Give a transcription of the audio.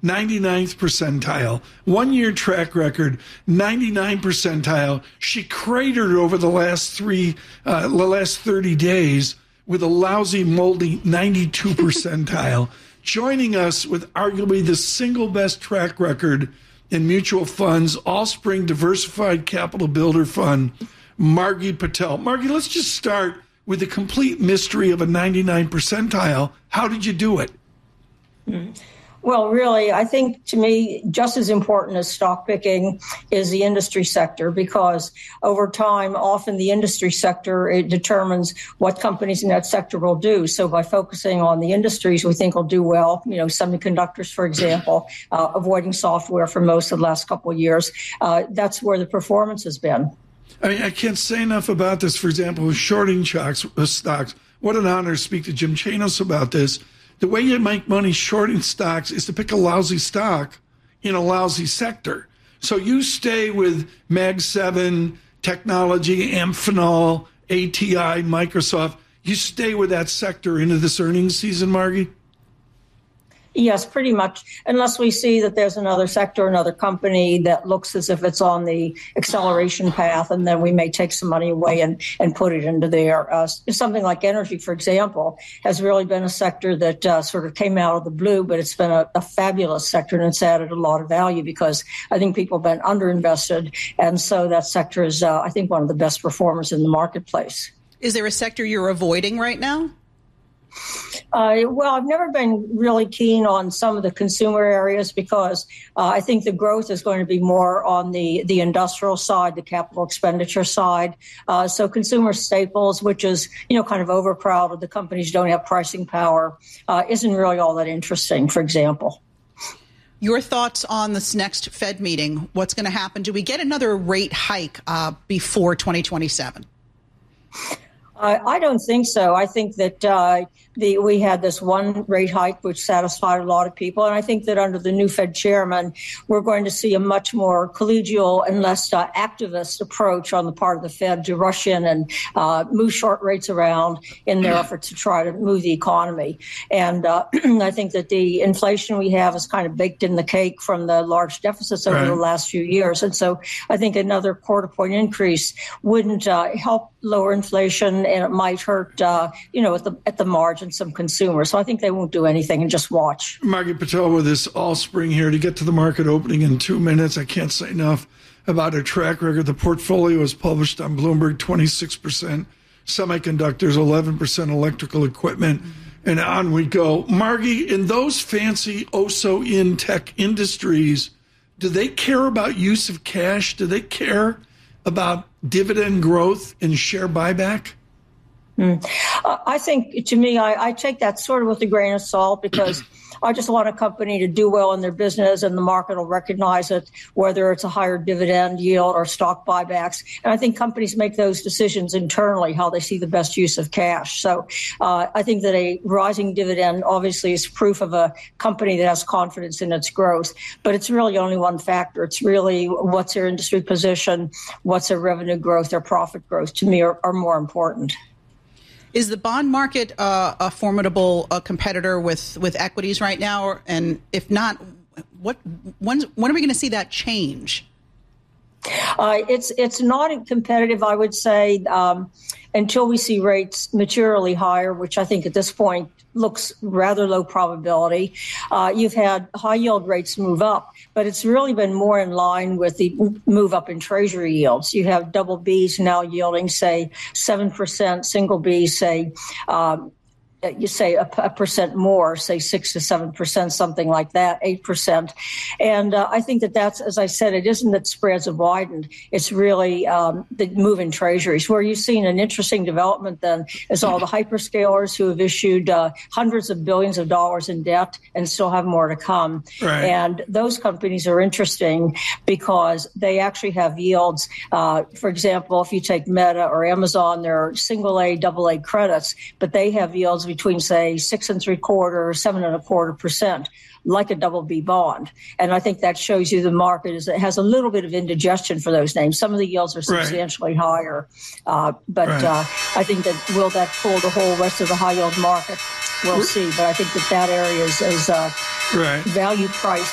99th percentile. 1 year track record, 99 percentile. She cratered over the last 30 days with a lousy, moldy 92 percentile. Joining us with arguably the single best track record in mutual funds, Allspring Diversified Capital Builder Fund, Margie Patel. Margie, let's just start with the complete mystery of a 99 percentile. How did you do it? Well, really, I think to me, just as important as stock picking is the industry sector, because over time, often the industry sector, it determines what companies in that sector will do. So by focusing on the industries we think will do well, semiconductors, for example, avoiding software for most of the last couple of years, that's where the performance has been. I mean, I can't say enough about this. For example, with shorting stocks, what an honor to speak to Jim Chanos about this. The way you make money shorting stocks is to pick a lousy stock in a lousy sector. So you stay with Mag 7, Technology, Amphenol, ATI, Microsoft. You stay with that sector into this earnings season, Margie? Yes, pretty much, unless we see that there's another sector, another company that looks as if it's on the acceleration path, and then we may take some money away and put it into there. Something like energy, for example, has really been a sector that sort of came out of the blue, but it's been a fabulous sector, and it's added a lot of value because I think people have been underinvested, and so that sector is, I think, one of the best performers in the marketplace. Is there a sector you're avoiding right now? Well, I've never been really keen on some of the consumer areas because I think the growth is going to be more on the industrial side, the capital expenditure side. So consumer staples, which is, kind of overcrowded, the companies don't have pricing power, isn't really all that interesting, for example. Your thoughts on this next Fed meeting? What's going to happen? Do we get another rate hike before 2027? I don't think so. I think that we had this one rate hike, which satisfied a lot of people. And I think that under the new Fed chairman, we're going to see a much more collegial and less activist approach on the part of the Fed to rush in and move short rates around in their efforts to try to move the economy. And I think that the inflation we have is kind of baked in the cake from the large deficits over the last few years. And so I think another quarter point increase wouldn't help lower inflation, and it might hurt, at the margin, some consumers. So I think they won't do anything and just watch. Margie Patel with this Allspring here to get to the market opening in 2 minutes. I can't say enough about her track record. The portfolio is published on Bloomberg, 26% semiconductors, 11% electrical equipment, and on we go. Margie, in those fancy in tech industries, do they care about use of cash? Do they care about dividend growth and share buyback? I think, to me, I take that sort of with a grain of salt because I just want a company to do well in their business and the market will recognize it, whether it's a higher dividend yield or stock buybacks. And I think companies make those decisions internally, how they see the best use of cash. So I think that a rising dividend obviously is proof of a company that has confidence in its growth. But it's really only one factor. It's really what's their industry position, what's their revenue growth, their profit growth, to me, are more important. Is the bond market a formidable competitor with equities right now? And if not, when are we going to see that change? It's not competitive, I would say, until we see rates materially higher, which I think at this point looks rather low probability. You've had high yield rates move up, but it's really been more in line with the move up in treasury yields. You have double Bs now yielding, say, 7%, single Bs, say, you say a percent more, say 6 to 7%, something like that, 8%. And I think that's, as I said, it isn't that spreads have widened. It's really the move in treasuries. Where you've seen an interesting development then is all the hyperscalers who have issued hundreds of billions of dollars in debt and still have more to come. Right. And those companies are interesting because they actually have yields. For example, if you take Meta or Amazon, they're single A, double A credits, but they have yields between, say, 6.75%, 7.25%, like a double B bond. And I think that shows you the market has a little bit of indigestion for those names. Some of the yields are substantially higher. But I think that will that pull the whole rest of the high yield market? We'll see. But I think that area is value price